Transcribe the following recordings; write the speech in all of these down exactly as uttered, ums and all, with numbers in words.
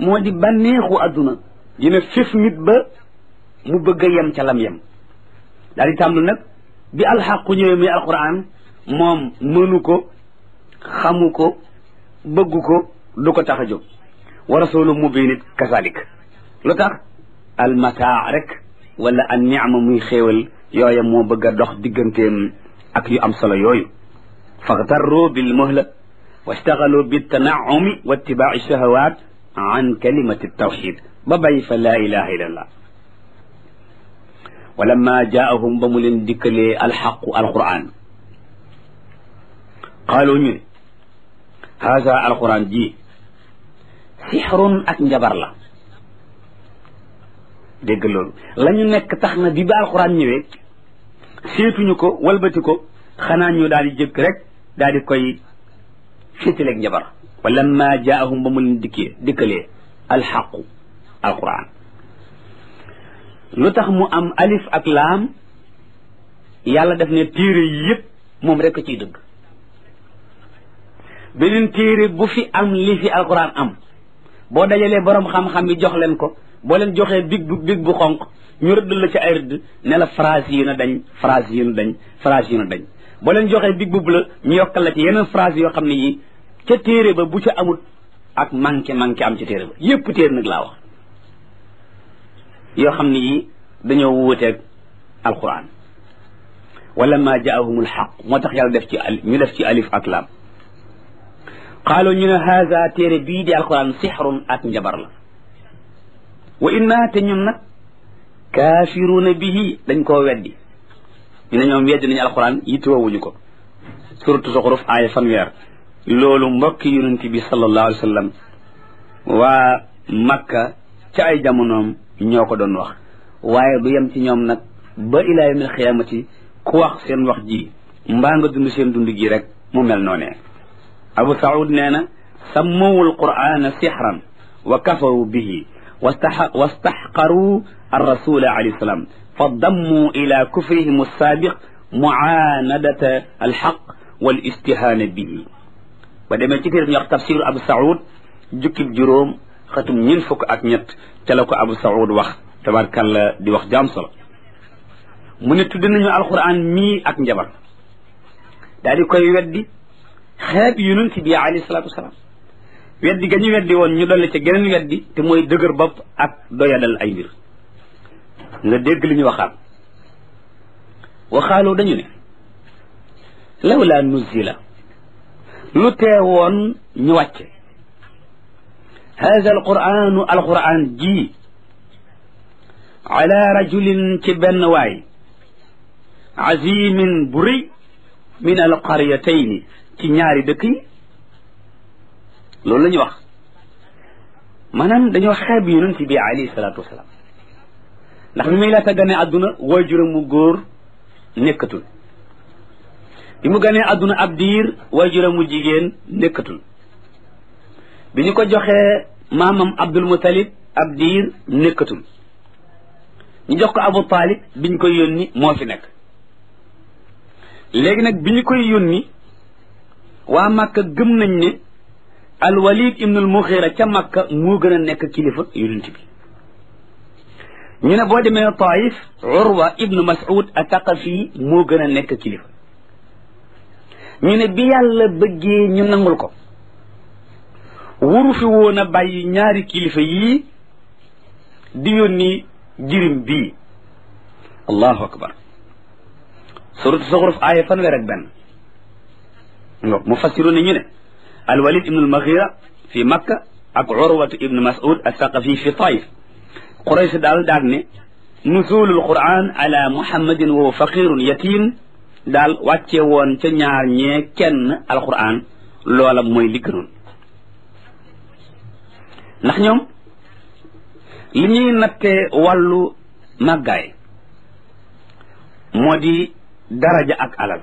moo di bànneexu adduna dina fif nit ba mu bëgg a yem ca lam yem daal di tàmbali nag bi alxaqu ñëwee muy alquran moom mënu ko xamu ko bëggu ko du ko tax a jóg wa rasulu mubin it kasalik lu tax almataa rek wala an niama muy xéewal yooya moo bëgg a dox digganteem ak yu am solo yooyu faxtarru bil muhla wastaxalu bitanaumi wa ittibaai shahawat an kalimati tawxid ba bàyyi fa laa ilaha illa allah walamma jaahum ba mu leen dikkalee alxaqu alquran qaalu ñu ne haza alquran ji sixrun ak njabar la dégg loolu la ñu nekk tax na bi ba alquran ñëwee seetuñu ko walbati ko xanaa ñu daal di jëkk rek daal di koy féetaleeg njabar walamma jaahum ba mu leen dikkee dikkalee alxaqu alquran lu tax mu am alif ak laam yàlla def ne téere yi yëpp moom rek a ciy dëgg beneen téere bu fi am li fi alquran am boo dajalee borom xam-xam yi jox leen ko boo leen joxee big bu big bu xonq ñu rëdd la ci ay rëdd ne la phrase yi na dañ phrase yi na dañ phrase yi na dañ boo leen joxee big bu bleu ñu yokkal la ci yeneen phrase yoo xam ne yi ca téere ba bu ca amul ak manqué manqué am ci téere ba yëpp téere nag laa wax yoo xam ne yi dañoo wuuteeg alquran wala ma jaahumul xaq moo tax yàlla def ci ñu def ci alif ak laam qaalu ñu ne haza téere bii di alquran sixrun ak njabar la wa inna te ñun nag kaafiruuna bihi dañ koo weddi ñu ne ñoom weddi nañu alquran yittewoowuñu ko suratu zuxruf aaya fanweer loolu mbokki yonent bi sallallahu alayhi wa sallam waa makka ca ay jamonoom ñoo ko doon wax waaye du yem ci ñoom nag ba ilaa yawmil xiyaamati ku wax seen wax ji mbaa nga dund seen dund gi rek mu mel noonee abu saud nee na sammawu alqur'ana sixran wa kafaru bihi wastaxqaru arrasula alayhi salaam fa dammu ila kufrihim alsaabiq muaanadata alxaq wal istihaana bihi ba demee ci téere ñu wax tafsir abu saud jukkib juróom xatum ñeen fukk ak ñett ca la ko abu saud wax tabarkàlla di wax jaam solo mu ne tudd nañu alquran mii ak njabar daal di koy weddi xeeb yonent bi alayhi salaatu wasalaam weddi ga ñu weddi woon ñu dolli ca geneen weddi te mooy dëgër bopp ak doyadal ay mbir nga dégg li ñu waxaat waxaaloo dañu ne lawla nuzila lu teewoon ñu wàcce hada alquranu alquran ji ala rajulin ci benn waay azimin bu rëy min alqaryatayni ci ñaari dëkk yi loolu la ñu wax maanaam dañoo xeeb yonent bi alayhi salaatu wasalaam ndax bi muy laata gane àdduna waajuram mu góor nekkatul bi mu ganee àdduna ab diir waajuram mu jigéen nekkatul bi ñu ko joxee maamam Abdul Muttalib ab diir nekkatul ñu jox ko Abu Talib bi ñu koy yónni moo fi nekk léegi nag bi ñu koy yónni waa Makka gëm nañ ne al Walid ibn al Mughira ca Makka moo gën a nekk kilifa yonent bi ñu ne boo demee Taif Urwa ibn Mas'ud at-Taqafi moo gën a nekk kilifa ñu ne bi yàlla bëggee ñu nangul ko wuru fi woon a bàyyi ñaari kilifa yii di yónni jirim bii allahu akbar suratu Zuxruf aaya fanweer ak benn ngo mu fassiru ne ñu ne al Walid ibn al Mughira fi Makka ak Urwatu ibn Mas'ud as-Saqafi fi Taif Quraysh daal daal ne nuzulul Qur'an ala Muhammadin wa faqirun yatim daal wàcce woon ca ñaar ñee kenn alquran loola mooy li gënoon ndax ñoom li ñuy nattee wàllu màggaay moo di daraja ak alal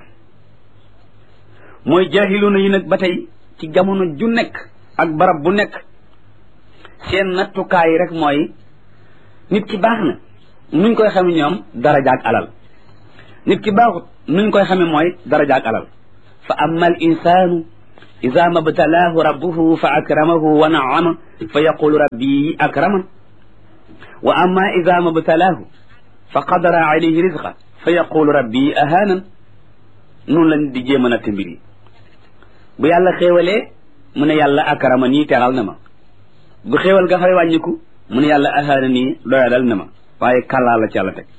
mooy jaahiluna yi nag ba tey ci jamono ju nekk ak barab bu nekk seen nattukaay rek mooy nit ki baax na nuñ koy xame ñoom daraja ak alal nit ki baaxut nuñ koy xame mooy daraja ak alal fa amma al insanu ida mabtalaahu rabbuhu fa akramahu wa naama fa yaqulu rabbi akraman wa amma ida mabtalaahu fa qadara alayhi rizqa fa yaqulu rabbi ahaanan. noonu lañ di jéem a natt mbir yi bu yàlla xéewalee mu ne yàlla akrama nii teral na ma, bu xéewal ga fay wàññiku mu ne yàlla ahaana nii doyadal na ma, waaye kàllaa la ci yàlla teg.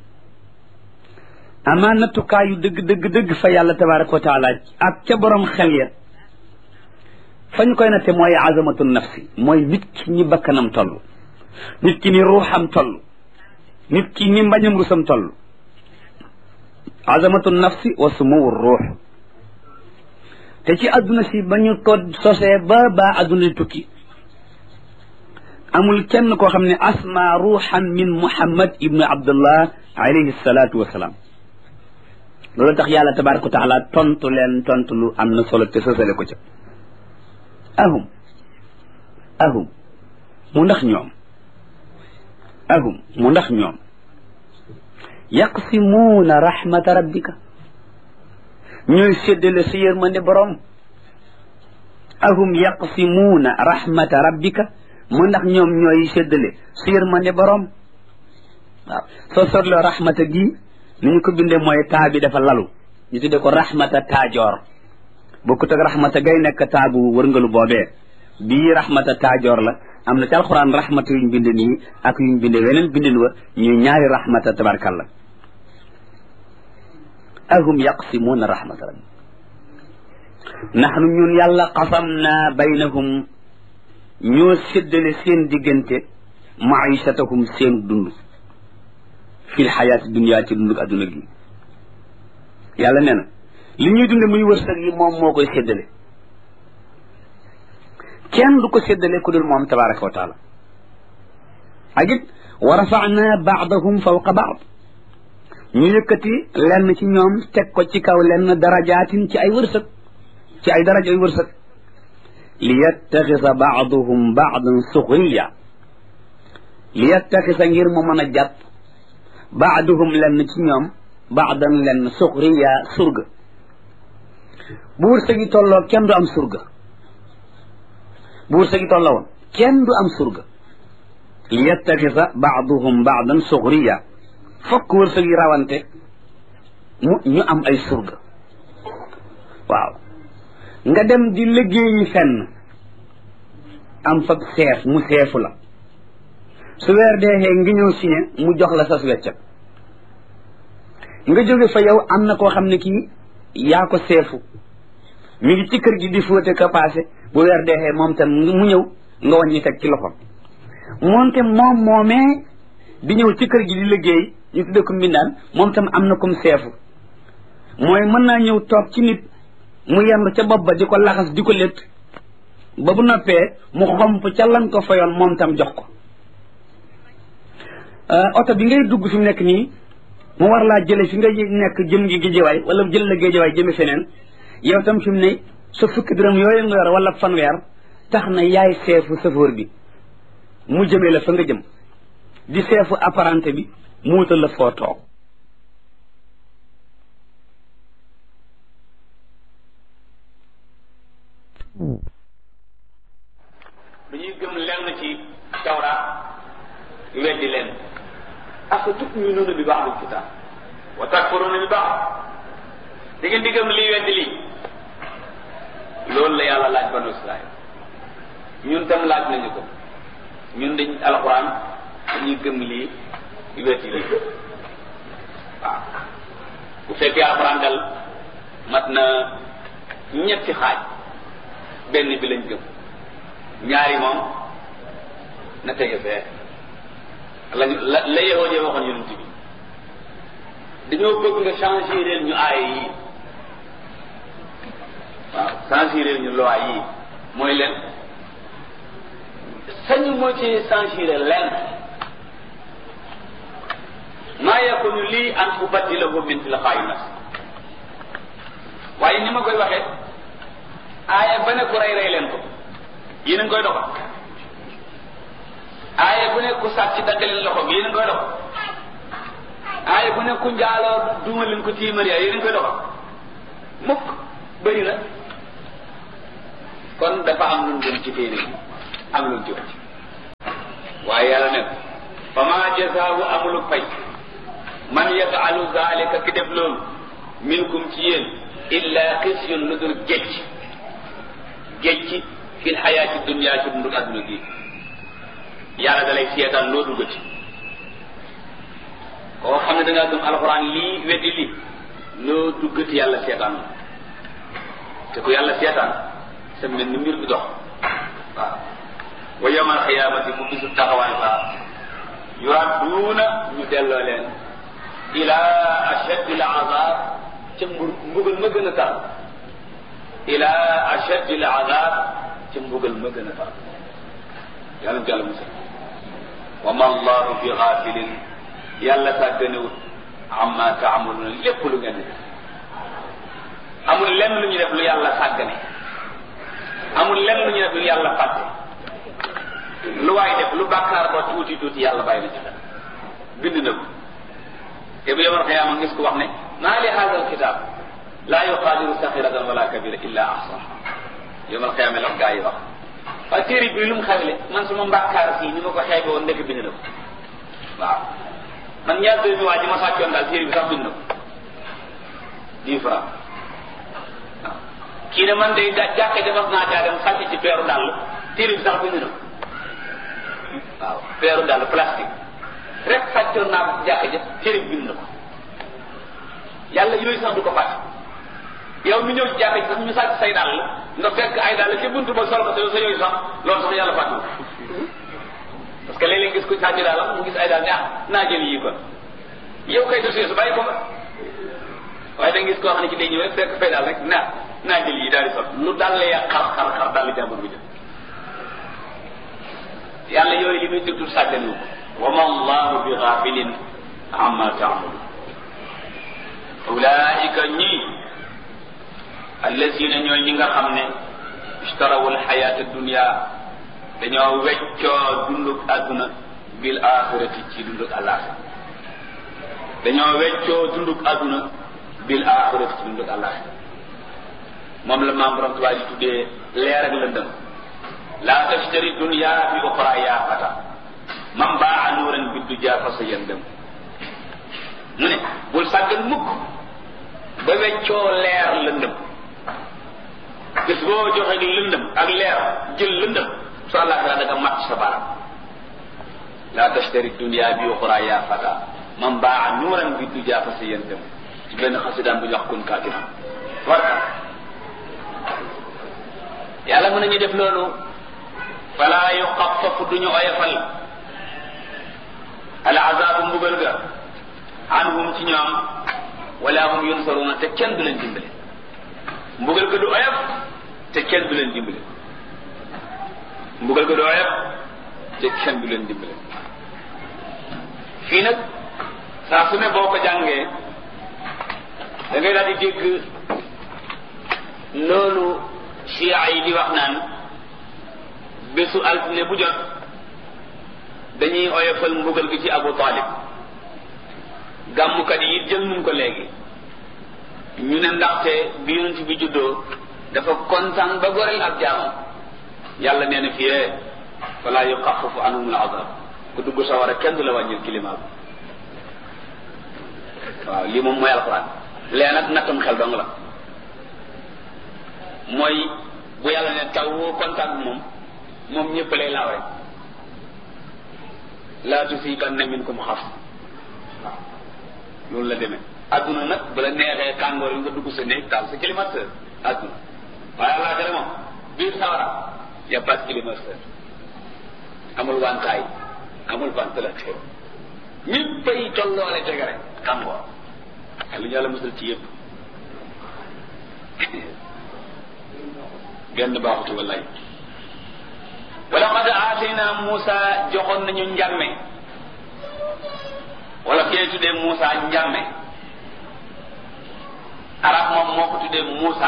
amaa nattukaay yu dëgg dëgg dëgg fa yàlla tabaraka wa taala ak ca borom xel ya fa ñu koy natte mooy azamatu nafsi, mooy nit ki ñi bakkanam toll, nit ki ni ruuxam toll, nit ki ni mbañam rusam toll. azamatu nafsi wa sumuwu ruux. te ci adduna si ba ñu todd sosee ba ba adduna di tukki amul kenn koo xam ne asma ruuxan min muhammad ibnu abdullah alayhi salatu wasalaam. loolu tax yàlla tabaraka wa taala tontu leen tontu lu am na solo te sosale ko ca. ahum ahum mu ndax ñoom ahum mu ndax ñoom yaqsimuuna rahmata rabbika ñooy séddale sa yërmande borom. ahum yaqsimuuna rahmata rabbika mu ndax ñoom ñooy séddale sa yërmande borom. waaw soo sotloo rahmata gi ni ñu ko bindee mooy taa bi dafa lalu ñu tuddee ko rahmata taajoor bokkut ak rahmata gay nekk taabu wërngalu boobee bii rahmata taajoor la. am na ci alxuraan rahmata yuñ bind nii ak yuñ binde weneen bindin wa ñuy ñaari rahmata tabarkalla. ahum yaqsimuuna rahmata rabbi nahnu ñun yàlla qasamna baynahum ñoo séddale seen diggante maishatahum seen dund fil xayaati dunya ci dund adduna gi. yàlla nee na li ñuy dunde muy wërsëg yi moom moo koy séddale, kenn du ko séddale ku dul moom tabaraka wa taala. ak it wa rafa'na ba'dahum fawqa ba'd ñu yëkkati lenn ci ñoom teg ko ci kaw lenn darajaatin ci ay wërsëg ci ay daraja ay wërsëg li yattaxisa ba'duhum ba'dan suxriya li yattaxisa ngir mu mën a jàpp ba'duhum lenn ci ñoom ba'dan lenn suxriya surga. bu wërsëg yi tolloo kenn du am surga bu wërsëg yi tolloo woon kenn du am surga. li yattaxisa ba'duhum ba'dan suxriya fokk wërsëg yi rawante mu ñu am ay surga. waaw nga dem di liggéeyi fenn am fab seef mu seefu la su weer deexee ngi ñëw signé mu jox la sas weccat nga jóge fa yow am na koo xam ne kii yaa ko seefu mi ngi ci kër gi di fóote ka paase bu weer deexee moom tam mu ñëw nga wàññi teg ci loxoom. moonte moom moomee di ñëw ci kër gi di liggéey ñu tudde ko mbindaan moom tam am na kum seefu mooy mën naa ñëw toog ci nit mu yendu ca bopp ba di ko laxas di ko létt ba bu noppee mu xomp ca lan ko fayoon moom tam jox ko. oto bi ngay dugg fi mu nekk nii mu war laa jële fi nga nekk jëm gi géejewaay wala jël la géejewaay jëme feneen yow tam fi mu ne sa fukki dërëm yooyu nga yor wala fanweer tax na yaay seefu sëfoor bi mu jëmee la fa nga jëm di seefu apparenté bi mu wutal la foo toog. dañuy gëm lenn ci tawraat weddi leen afa tu'minuuna bi ba'dil kitaab wa takfuruuna bi ba'd da ngeen di gëm lii weddi lii. loolu la yàlla laaj banu Israayil ñun tam laaj nañu ko ñun dañ alxuraan dañuy gëm lii weddi lii. waaw bu fekkee alxuraan dal mat na ñetti xaaj benn bi lañ gëm ñaari moom na tege fee lañu la la yahud yi waxoon yonent bi dañoo bëgg nga changer ñu aaya yi. waaw changer ñu loi yi mooy leen sañu moo ci changer leen maa yakunu lii an ubaddilahu min tilqaa'i nafsi waaye ni ma koy waxee aaya ba ne ku rey rey leen ko yéen a ngi koy doxal aaya bu ne ku sàcc dagg leen loxo bi yéen a ngi koy doxal aaya bu ne ku njaaloo duuma leen ko tiimar yaa yéen a ngi koy doxal mukk bëri na kon dafa am lu gën ci téere yi am lu jot waaye yàlla ne fa ma jazaahu amulu fay man yafalu zalika ki def loolu minkum ci yéen illa xisyun lu dul gécc gécc fil xayaati dunya ci dundu adduna gi yàlla da lay seetaan loo duggati koo xam ne da ngaa gëm alxuraan lii weddi lii loo duggati yàlla seetaan te ku yàlla seetaan sa mel ni mbir bi dox waaw wa yawmal xiyaamati mu bisu taxawaay ba yuradduuna ñu delloo leen ila ashaddi al azab ca mbugal ma gën a tar ila ashaddi al azab ca mbugal ma gën a tar yàlla na jàll musal wa ma allahu bi ghafilin yàlla sàgganewut amma taamaluuna lépp lu ngeen def amul lenn lu ñu def lu yàlla sàggane amul lenn lu ñu def lu yàlla fàtte lu waay def lu bàkkaar ba tuuti tuuti yàlla bàyyi na ci xel bind na ko te bu yawmal qiyaama ngis ko wax ne maa li haadha alkitab laa yuqaadiru saxiratan wala kabira illa ahsaha yawmal qiyaama la gaa yi wax waaye téere bi lu mu xamle man suma mbàkkaar fii ni ma ko xeebe woon ndekk bind na ko waaw man ñaar dërëm mi waa ji ma sàccoon daal téere bi sax bind na ko dix francs waaw kii ne man day jàkke defas naa caa dem sàcc ci peeru dàll téere bi sax bind na ko waaw peeru dàll plastique rek sàccoon naa ko jàkke ja téere bi bind na ko yàlla yooyu sax du ko fàtte yow mi ñëw ci jàkke ji sax ñu sàcc say dàll nga fekk ay dàll ci buntu ba sol ko te sa yooyu sax loolu sax yàlla fàtte parce que léeg-léeg gis ko sàcc daal mu gis ay daal ne ah naa jël yii kon yow kay dossier su bàyyi ko ba waaye da nga gis koo xam ne ci day ñëw rek fekk fay daal rek naa naa jël yii daal di sol lu daal la yàq xar xar xar daal di jàmbur bu jël yàlla yooyu li muy déglu sàgganu wa ma allahu bi ghafilin amma ta'malu ulaika ñii allazina ñooy ñi nga xam ne ishtarawu alxayata dunya dañoo weccoo dunduk àdduna bil axirati ci dunduk àllaaxira dañoo weccoo dunduk àdduna bil axirati ci dunduk àllaaxira moom la maam borom tubaab yi tuddee leer ak lëndëm laa tashtari dunya bi uxra yaa fata man baa nuuran bi duja fa sa yëndëm mu ne bul sàggan mukk ba weccoo leer lëndëm bés boo joxe di lëndëm ak leer jël lëndëm su àllaaxira da nga mat sa baram laa tashtari dunya bi uxra yaa fata man baa nuuran bi duja fa sa yëndëm ci benn xasidaan bu ñu wax kun kaatina warka yàlla mën nañu def loolu fala yuxaffafu duñu oyofal al azaabu mbugal ga anhum ci ñoom wala hum yunsaruna te kenn du leen dimbale mbugal ga du oyof te kenn du leen dimbale mbugal ga du oyof te kenn du leen dimbale fii nag saa su ne boo ko jàngee da ngay daal di dégg loolu chia yi di wax naan bésu altine bu jot dañuy oyofal mbugal gi ci Abu Talib gàmmukat yi jël nañ ko léegi ñu ne ndaxte bi yonent bi juddoo dafa kontaan ba goreel ab jaamam yàlla nee na fii wala yuxaffafu anhum al azab ku dugg sa war a kenn du la wàññil climat bi waaw lii moom mooy alxuraan lee nag nattam xel dong la mooy bu yàlla ne taw woo kontaan moom moom ñëpp lay laaw rek laa tusiibanna minkum xaas waaw loolu la demee adduna nag bu la neexee tàngoor yi nga dugg sa néeg taal sa climatiseur adduna waaye àllaa tere moom biir sawara y a pas de climatiseur amul wantaay amul ventilateur ñëppay tolloole tege rek tàngoor lu ñu yàlla musal ci yëpp genn baaxuti wallaay wala qad aatayna Muusa joxoon nañu njàmme wala kee tuddee Muusa njàmme arab moom moo ko tuddee Muusa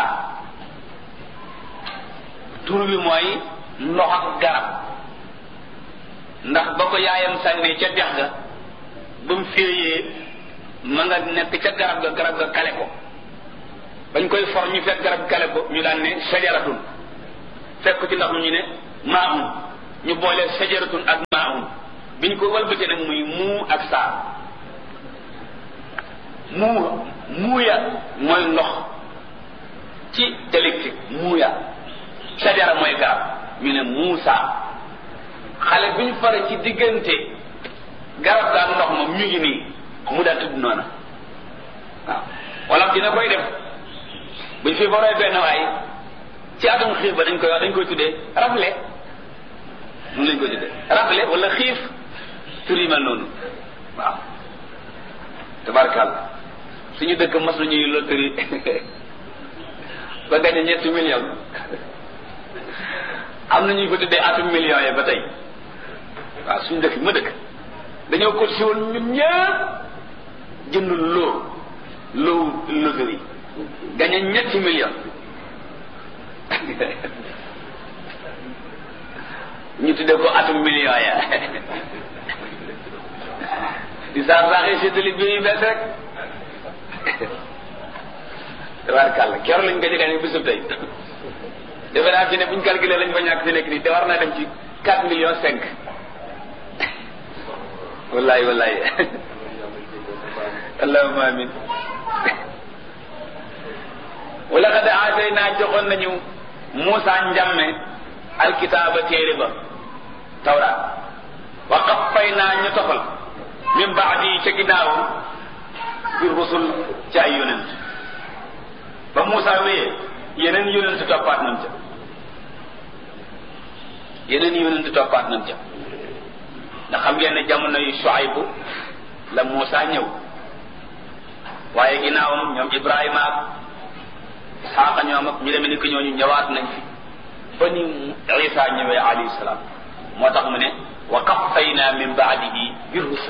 tur bi mooy ndox ak garab ndax ba ko yaayam sànnee ca dex ga ba mu féeyee ma nga nekk ca garab ga garab ga kale ko bañ koy for ñu fekk garab kale ko ñu daan ne sajaratun fekk ci ndox mi ñu ne maa'un ñu boole sajaratun ak maa'un biñ ko walbatee nag muy muu ak saa muu muuya mooy ndox ci dialectique muuya sajara mooy garab ñu ne muusa xale bi ñu fare ci diggante garab ga ak ndox moom ñu ngi nii mu daal tudd noona waaw wala dina koy def buñ fi foree benn waay ci atum xiif ba dañ koy wax dañ koy tuddee rafle mun lañ koy tuddee rafle wala xiif tur yi mel noonu waaw tabarkàlla suñu dëkk mas nañuy loterie ba gañe ñetti million am na ñuy fa tuddee atum million yi ba tey waaw suñu dëkk ma dëkk dañoo ko si woon ñun ñëpp jënd loo loo loterie gañe ñetti million ñu tuddee ko atum million ya di saa saaxee séddali bi yu bees rek tabarkàlla keroog lañ ko jëgane bisub tey defe naa fi ne buñ calculé lañ fa ñàkk fi nekk nii te war naa dem ci quatre millions cinq wallahi wallahi allahumma amin wala qad aataynaa joxoon nañu Muusa njàmme alkitaaba téere ba tawraat wa qaffayna ñu tofal min baadi ca ginnaaw bi rusul ci ay yonent ba Muusa wéyee yeneen yonent toppaat nañ ca yeneen yonent toppaat nañ ca ndax xam ngeen ne jamono yu Shuaybu la Muusa ñëw waaye ginnaawam ñoom Ibrahima ak Isxaaqa ñoom ak ñu demee ni ko ñooñu ñëwaat nañ fi ba ni Isa ñëwee alayhi salaam moo tax mu ne wa qaffayna min baadihi bi rusul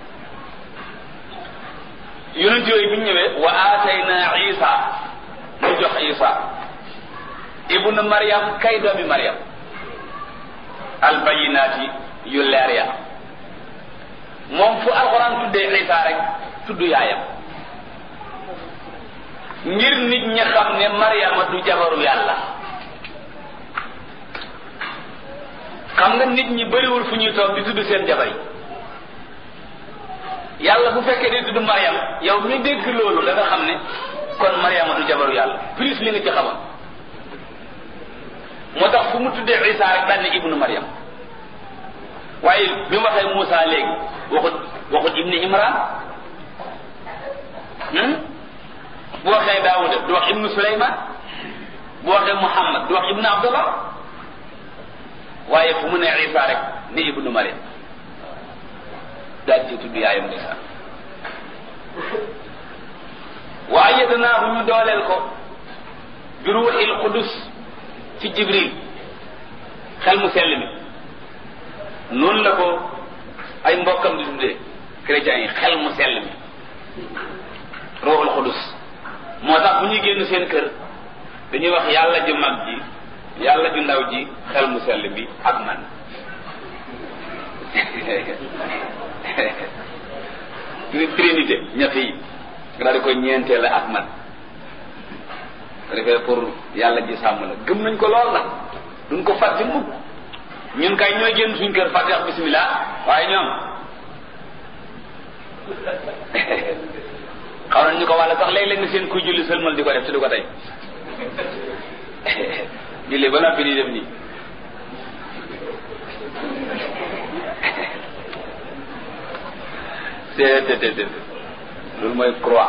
yonent yooyu bi ñu ñëwee wa aatayna Isa mu jox Isa ibnu Maryam kay doomi Maryam albayinaati yu leer ya moom fu alxuraan tuddee Isa rek tudd yaayam ngir nit ñi xam ne Maryama du jabaru yàlla xam nga nit ñi bëriwul fu ñuy toog di tudd seen jabar yi yàlla bu fekkee di tudd Maryam yow mi dégg loolu da nga xam ne kon Maryama du jabaru yàlla plus li nga ci xamoon moo tax fu mu tuddee Isa rek daal ne ibnu Maryam waaye bi mu waxee Muusa léegi waxut waxut ibni Imran bu waxee Daawuda du wax ibnu Suleyman bu waxee Muhammad du wax ibnu Abdullah waaye fu mu ne Isa rek ne ibnu Maryam daal ci tudd yaayam Isa wa ayyadnaahu ñu dooleel ko bi ruuxil qudus ci Jibril xel mu sell mi noonu la ko ay mbokkam di tuddee chrétiens yi xel mu sell mi ruuxul qudus moo tax bu ñuy génn seen kër dañuy wax yàlla ju mag ji yàlla ju ndaw ji xel mu sell bi ak man trinité ñett yi nga daal di koy ñeentee la ak man ko defee pour yàlla ji sàmm la gëm nañ ko lool nag duñ ko fàtte mukk ñun kay ñooy génn suñ kër fàtte wax bismillah waaye ñoom xaw nañ ñu ko wàlla sax léeg-léeg nga seen kuy julli sëlmal di ko def te du ko tey julli ba noppi di def nii te te te loolu mooy croix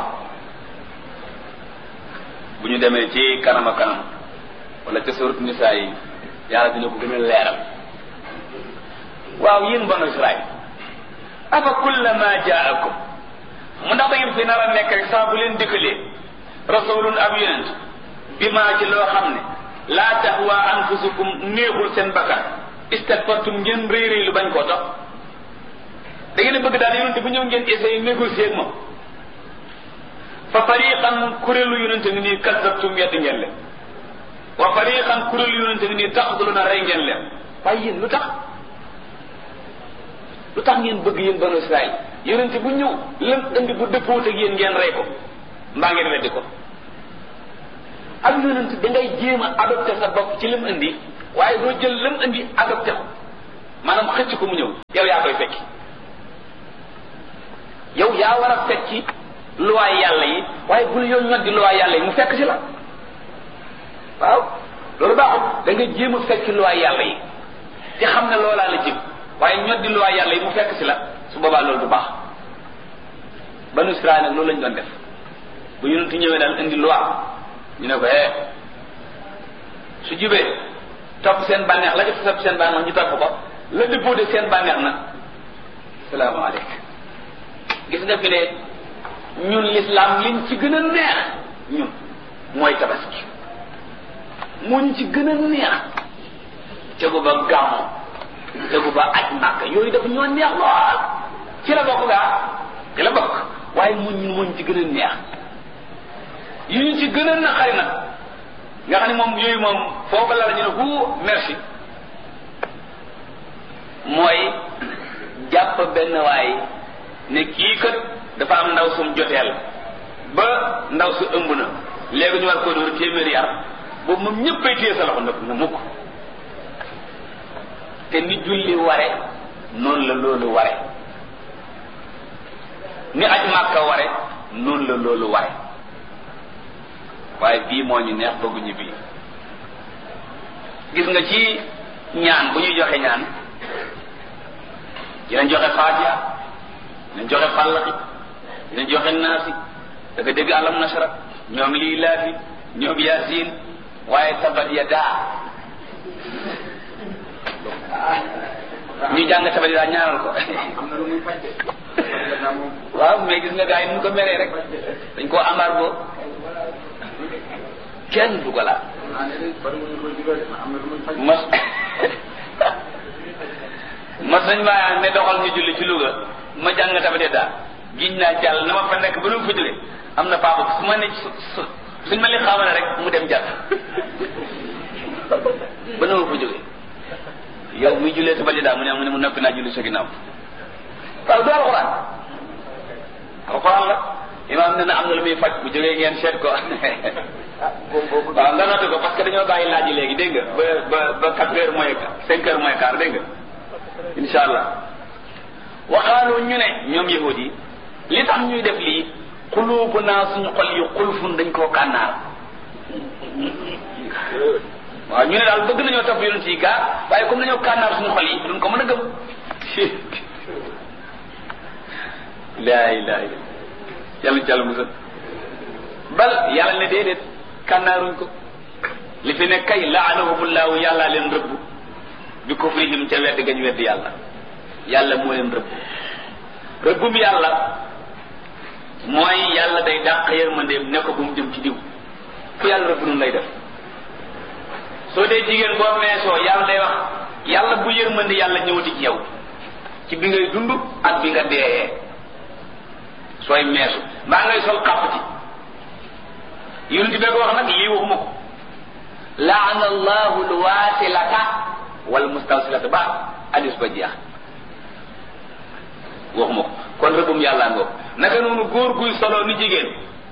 bu ñu demee ci kanam a kanam wala ca surat Nisaa yi yàlla dina ko gën a leeral waaw yéen banu Israël afa kullama jaakum mu ndax da ngeen fi nar a nekk rek saa bu leen dikkalee rasulun ab yonent bi maa ci loo xam ne laa tahwa anfusukum néexul seen bakkan istakbartum ngeen réy réy lu bañ koo topp da ngeen a bëgg daal yonent bu ñëw ngeen essayé négocier ak moom fa fariqan kuréelu yonent ngi nii kazzabtum yedd ngeen leen wa fariqan kuréelu yonent ngi nii taxduluna rey ngeen leen waaye yéen lu tax lu tax ngeen bëgg yéen banu Israël yonent bu ñëw lam indi bu dëppoot ak yéen ngeen rey ko mbaa ngeen weddi ko ak yonent da ngay jéem a adopté sa bopp ci lim indi waaye doo jël lam andi adopté ko maanaam xëcc ko mu ñëw yow yaa koy fekki yow yaa war a fekki luwaay yàlla yi waaye bul yow ñoddi luwaay yàlla yi mu fekk si la waaw loolu baaxul da nga jéem a fekki luwaay yàlla yi te xam ne loolaa la jëm waaye ñoddi luwaay yàlla yi mu fekk si la su boobaa loolu du baax banu Israël nag loolu lañ doon def bu yonentu ñëwee daal indi loi ñu ne ko eh su jubee topp seen bànneex la def topp seen bànneex ñu topp ko la dëppoo de seen bànneex nag salaamaaleykum gis nga fi ne ñun l'islam liñ ci gën a neex ñun mooy tabaski muñ ci gën a neex tegu ba gàmmu tegu ba aj màkk yooyu dafa ñoo neex lool ci la bokk gaa ci la bokk waaye muñ ñu muñ ci gën a neex yu ñu ci gën a naqari nag nga xam ne moom yooyu moom foofu la la ñu ne hu merci mooy jàpp benn waay ne kii kat dafa am ndaw sum joteel ba ndaw su ëmb na léegi ñu war koo dóor téeméeri yar boobu moom ñëppay téye sa loxo nag na mukk te ni julli ware noonu la loolu ware ni aj màkka ware noonu la loolu ware waaye bii moo ñu neex bëgguñu bii gis nga ci ñaan bu ñuy joxe ñaan dinañ joxe faatiha dinañ joxe fàllaxi dinañ joxe naasi da nga dégg alam nasara ñoom lii laafi ñoom yaasin waaye tabat ya daa ñu jàng tabat ya daa ñaanal ko waaw mais gis nga gars yi nu ko meree rek dañ koo embargo kenn du ko laal mas mas nañ maa ne doxal ñu julli ci Louga ma jàng tabate daa giñ naa jàll na ma fa nekk ba nu mu fa jóge am na papa su ma ne su suñ ma li xaamale rek mu dem jàll ba nu ma fa jóge yow muy jullee tabate daa mu ne mu ne mu noppi naa julli sa ginnaaw waaw du alxuraan alxuraan la imaam ne na am na lu muy faj bu jógee ngeen seet ko waaw nga noté ko parce que dañoo bàyyi laaj yi léegi dégg nga ba ba ba quatre heures moins cinq heures moins quart dégg nga insha allah waxaaloo ñu ne ñoom yahud yi li tax ñuy def lii xuluubu naa suñu xol yi xulfun dañ koo kànnaar waaw ñu ne daal bëgg nañoo topp yonent yi gaa waaye comme dañoo kànnaar suñu xol yi duñ ko mën a gëm laa ilaha illa yàlla ci yàlla musal bal yàlla ne déedéet kànnaaruñ ko li fi ne kay laanahumullahu yàlla leen rëbb bi kufrihim ca wedd gañ wedd yàlla yàlla moo leen rëbb rëbbum yàlla mooy yàlla day dàq yërmandeem ne ko bu mu jëm ci diw ku yàlla rëbb nun lay def soo dee jigéen boo meesoo yàlla day wax yàlla bu yërmande yàlla ñëwati ci yow ci bi ngay dund ak bi nga deeyee sooy meesu mbaa ngay sol xàppati yonent bi ko wax nag lii waxuma ko laana allahu alwasilata wal mustawsilata ba hadis ba jeex waxuma ko kon rëbbum yàlla ngoo naka noonu góor guy solo ni jigéen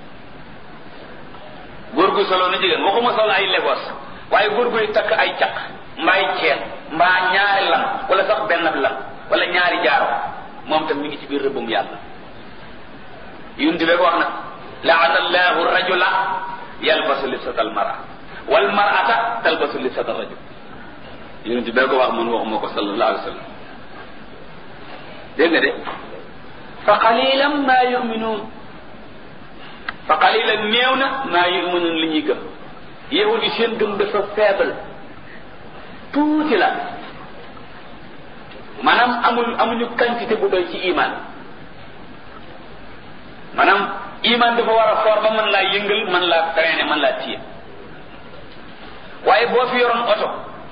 góor guy solo ni jigéen waxuma solo ay legos waaye góor guy takk ay caq mbaay ceen mbaa ñaari lam wala sax benn lam wala ñaari jaaro moom tam mi ngi ci biir rëbbum yàlla yonent bi ko wax nag laana allahu rajula yalbasu libsata almara wal mar'ata talbasu libsata rajul yonent bi ko wax man waxuma ko sallallahu alayhi wa sallam dégg nga de fa qalilan ma yu'minun fa qalilan néew na ma yu'minun li ñuy gëm yahudi seen gëm dafa faible tuuti la maanaam amul amuñu quantité bu doy ci iman maanaam iman dafa war a foor ba mën laa yëngal mën laa freiner mën laa téye waaye boo fi yoroon oto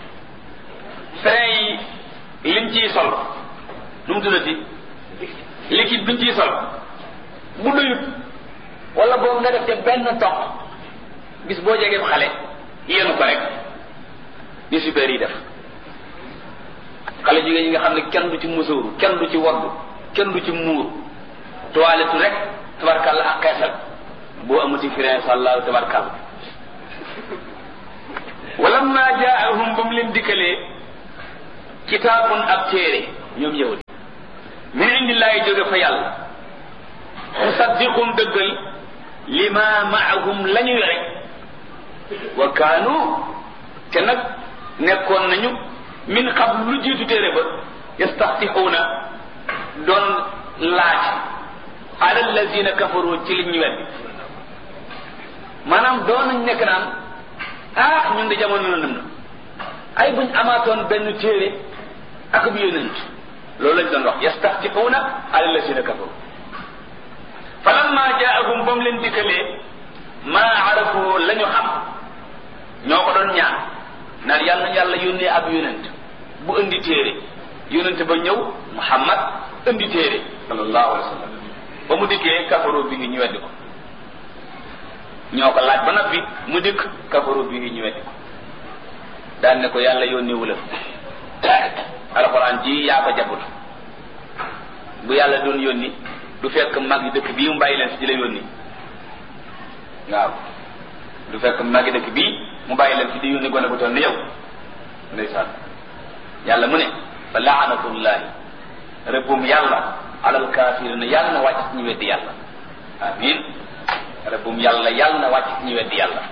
frein yi liñ ciy sol nu mu tuddati liquide biñ ciy sol bu doyut wala boobu nga def te benn toq bis boo jegee xale yéenu ko rek ni super yi def xale jigéen ñi nga xam ne kenn du ci musóoru kenn du ci waggu kenn du ci muur toilette rek tabarkàlla ak xeesal boo amati frein sàllaaw tabarkàlla walamma jaahum ba mu leen dikkalee kitaabun ab téere ñoom yahud min indillahi jóge fa yàlla musaddiqum dëggal lima maahum la ñu yore wa kaanu te nag nekkoon nañu min qabl lu jiitu téere ba yastaftixuuna doon laaj ala allazina kafaru ci li ñu weddi maanaam doon nañ nekk naan ah ñun de jamono lëndëm na ay buñ amaatoon benn téere ak bu yonent loolu lañ doon wax yastaftixuuna ala allazina kafaru falamma jaahum ba mu leen dikkalee maa arafu la ñu xam ñoo ko doon ñaan naan yàlla na yàlla yónnee ab yonent bu indi téere yonent ba ñëw Muhammad indi téere sallallahu alayhi wa sallam ba mu dikkee kafaru bi ñu weddi ko ñoo ko laaj ba noppi mu dikk kafaru bi ñu weddi ko daan ne ko yàlla yónneewu la alxuraan ji yaa ko jabut bu yàlla doon yónni du fekk mag yi dëkk bii mu bàyyi leen si di la yónni waaw du fekk mag yi dëkk bii mu bàyyi leen si di yónni gone bu toll ni yow ndeysaan yàlla mu ne fa laanatullahi rëbbum yàlla alal kaafirina yàlla na wàcc si ñu weddi yàlla amin rëbbum yàlla yàlla na wàcc si ñu weddi yàlla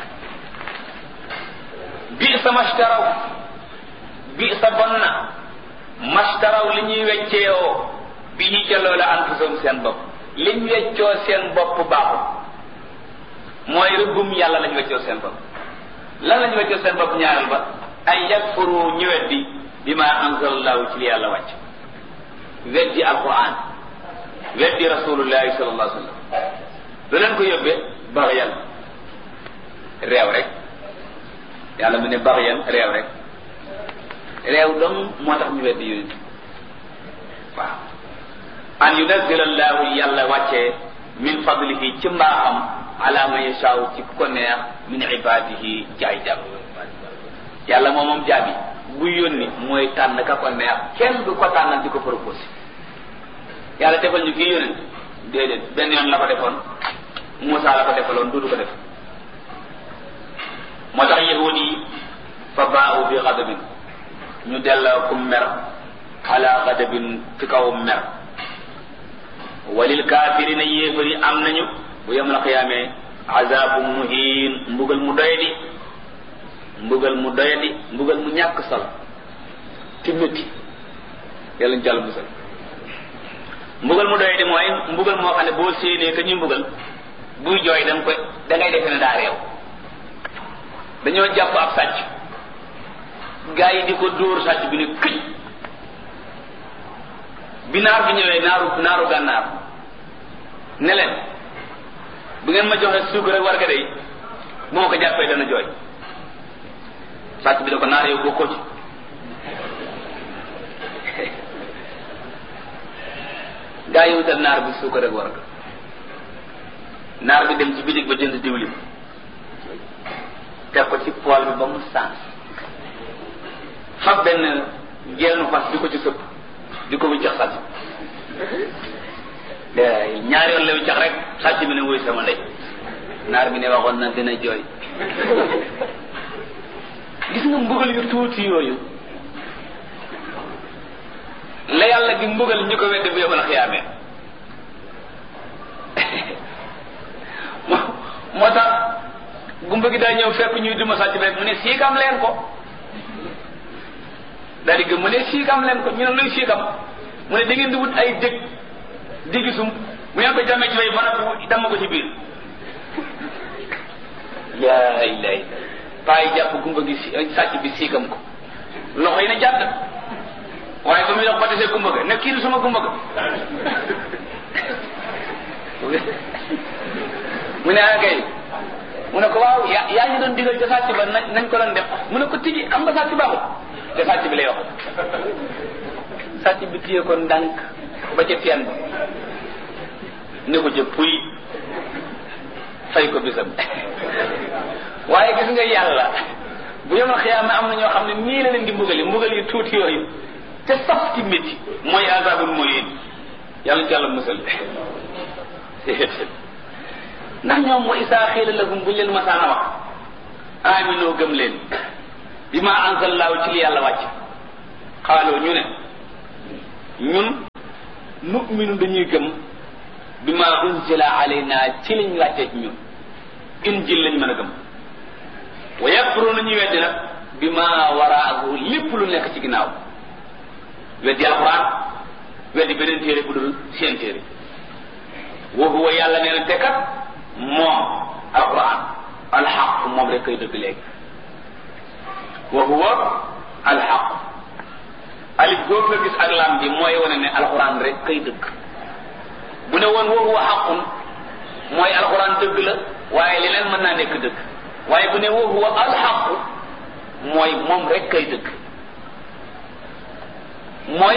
bi sa mashtaraw bi sa bon na mashtaraw li ñuy wecceewoo bi ñu jëloo la anfusum seen bopp liñ weccoo seen bopp baaxul mooy rëbbum yàlla lañ weccoo seen bopp lan lañ weccoo seen bopp ñaareel ba ay yakfuru ñu weddi bima anzalallahu ci li yàlla wàcc weddi alquran weddi rasulullahi sallallahu alayhi wa sallam lu leen ko yóbbee baxyan réew rek yàlla mu ne baxyan réew rek réew dong moo tax ñu weddi yonent waaw an yunazzila allahu yàlla wàccee min fadlihi ci mbaaxam ala man yashaaw ci ko neex min ibadihi ci ay jàmm yàlla moom moom jaabi bu yónni mooy tànn ka ko neex kenn du ko tànnal di ko proposé yàlla defal ñu kii yónent déedéet benn yoon la ko defoon Muusaa la ko defaloon du du ko def moo tax yahud yi fa baa'u bi ghadabin ñu delloo ku mer ala ghadabin ci kaw mer walil kaafirina yéefari am nañu bu yawmal qiyaamee azaabu muhiin mbugal mu doyadi mbugal mu doyadi mbugal mu ñàkk solo ci métti yàlla ñu jàll musal mbugal mu doyadi mooy mbugal moo xam ne boo séenee que ñu mbugal buy jooy da nga koy da ngay defe ne daa réew dañoo jàpp ab sàcc gaa yi di ko dóor sàcc bi ne këj bi naar bi ñëwee naaru naaru gànnaar ne leen bu ngeen ma joxe suukar ak warga day moo ko jàppee dana jooy sàcc bi da ko naar yow bokkoo ci gaa yi wutal naar bi suukar ak warga naar bi dem ci bitig ba jënd diwlin teg ko ci pool bi ba mu sànq fab benn geenu fas di ko ci sëpp di ko wiccax sàcc ñaari yoon la wiccax rek sàcc bi ne wuy sama ndey naar bi ne waxoon na dina jooy gis nga mbugal yu tuuti yooyu la yàlla di mbugal ñu ko weddi bu yawmal xiyaamee moo tax gumba gi daa ñëw fekk ñuy duma sàcc bi rek mu ne siikam leen ko daal di gëm mu ne siikam leen ko ñu ne luy siikam mu ne da ngeen di wut ay dëkk di gisum bu ngeen ko jàmmee ci way ba noppi dama ko ci biir yaa ilay paa yi jàpp gumba gi sàcc bi siikam ko loxo yi ne jàdd waaye ba muy dox ba desee gumba ga ne kii du sama gumba ga mu ne ah kay mu ne ko waaw yaa yaa ñu doon digal ca sàcc ba nañ nañ ko doon def mu ne ko tigi am nga sàcc baaxul te sàcc bi lay wax sàcc bi téye ko ndànk ba ca teen ba ne ko ca puy fay ko bisam waaye gis nga yàlla bu yawmal xiyaama am na ñoo xam ne nii la leen di mbugali mbugal yu tuuti yooyu te saf ci métti mooy azabul muhin yàlla ci yàlla musal ndax ñoom wa isaa xiila lahum buñ leen masaana wax aminoo gëm leen bi ma anzallahu ci li yàlla wàcc xaaloo ñu ne ñun nu'minu dañuy gëm bi ma unzila alayna ci liñ wàccee ci ñun injil lañ mën a gëm wa yakfuruna ñuy weddi nag bi ma waraahu lépp lu nekk ci ginnaaw weddi alquran weddi beneen téere bu dul seen téere wa huwa yàlla nee na tekkat moom alquran alxaq moom rek koy dëgg léegi wa huwa alxaq alif boobu nga gis ak lam bi mooy wane ne alquran rek koy dëgg bu ne woon wa huwa xaqun mooy alquran dëgg la waaye leneen mën naa nekk dëgg waaye bu ne wa huwa alxaq mooy moom rek koy dëgg mooy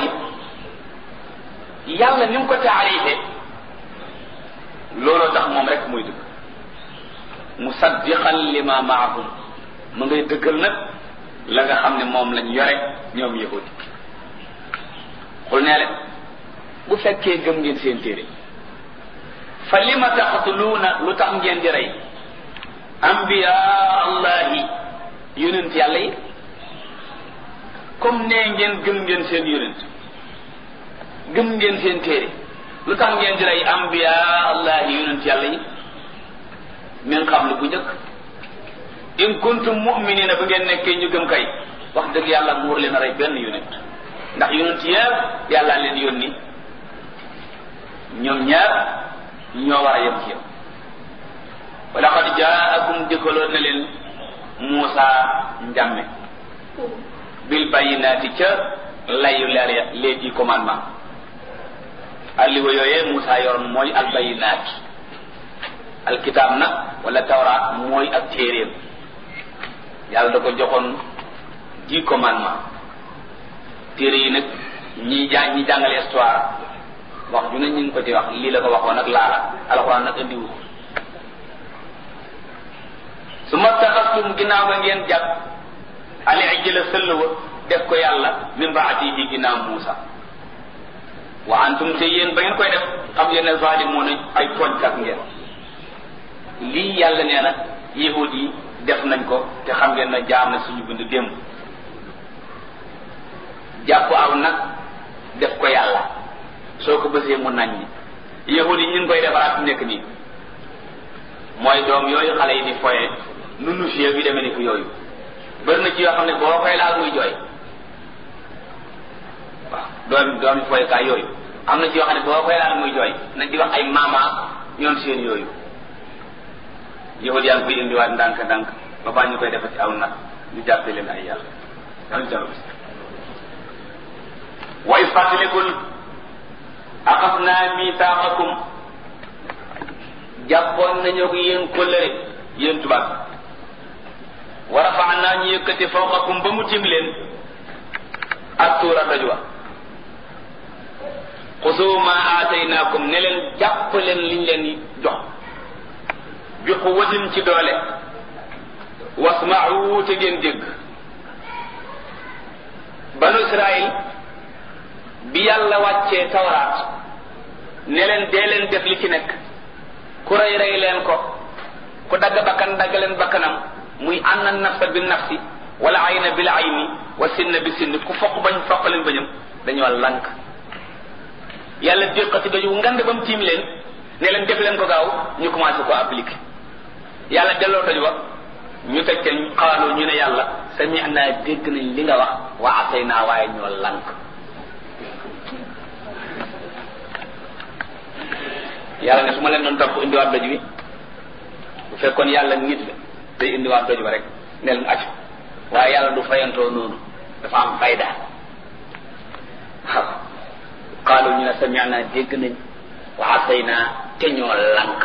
yàlla ni mu ko taarife looloo tax moom rek muy dëgg musaddiqan lima maahum mu ngay dëggal nag la nga xam ne moom lañ yore ñoom yahudi xul nee leen bu fekkee gëm ngeen seen téere fa lima taqtuluuna lu tax ngeen di rey ambiya allahi yonent yàlla yi comme nee ngeen gëm ngeen seen yonent gëm ngeen seen téere lu tax ngeen di rey ambiya allahi yonent yàlla yi min qablu bu njëkk in kuntum mu'minina ba ngeen nekkee ñu gëm kay wax dëgg yàlla muur leen a rey benn yonent ndax yonent yëpp yàlla leen yónni ñoom ñaar ñoo war a yem ci yow wa laqad jaakum dikkaloon na leen Muusa njàmme bil bayyinaati ca layu leer ya les dix commandements alliwa yooyee Muusa yoroon mooy al bayyinaat alkitaab nag wala tawraat mooy ak téeréem yàlla da ko joxoon dix commandements téere yi nag ñi jàng ñi jàngale histoire wax ju ne ñu ngi ko ci wax lii la ko waxoon ak laala alxuraan nag andiwu ko su ma taxastum ginnaaw nga ngeen jàpp ali ijla sëllwa def ko yàlla min baatihi ginnaaw Muusa wa antum te yéen ba ngeen koy def xam ngeen ne zalimuuna ay tooñkat ngeen lii yàlla nee na yahud yi def nañ ko te xam ngeen na jaar na suñu bind démb jàpp aw nag def ko yàlla soo ko bësee mu nañ ni yahud yi ñu ngi koy defaraat nekk nii mooy doom yooyu xale yi di foye nunu fie bi demee ni ko yooyu bëri na ci yoo xam ne boo koy laal muy jooy waaw doom doomi foyekaay yooyu am na ci yoo xam ne boo koy laal muy jooy nañ di wax ay mama ñoom seen yooyu yahud yaa ngi koy indiwaat ndànk ndànk ba baa ñu koy defati aw nag ñu jàppe leen ay yàlla dañ jalo bis wa is fàttalikul axasnaa misaaqakum jàppoon nañu ko yéen kóllëre yéen tubaab wa rafa'naa ñu yëkkati fawqakum ba mu tim leen ak tuura doj wa xusuu maa aataynaakum ne leen jàpp leen liñ leen jox bi quwwatin ci doole wasma'u te ngeen dégg banu Israël bi yàlla wàccee tawraat ne leen dee leen def li ci nekk ku rey rey leen ko ku dagg bakkan dagg leen bakkanam muy anna nafsa bi nafsi wala ayna bil ayni wa sinna bi sinn ku foq bañ foq leen bañam dañoo lank yàlla déqati dañu ngand ba mu tiim leen ne leen def leen ko gaaw ñu commencé ko appliquer yàlla delloo doj wa ñu teg ca xaaloo ñu ne yàlla sami'na dégg nañ li nga wax wa asayna waaye ñoo lank yàlla ne su ma leen doon topp indiwaat doj wi bu fekkoon yàlla nit la day indiwaat doj wa rek ne leen acc waaye yàlla du fayantoo noonu dafa am fayda waaw xaalu ñu ne sami'na dégg nañ wa asayna te ñoo lank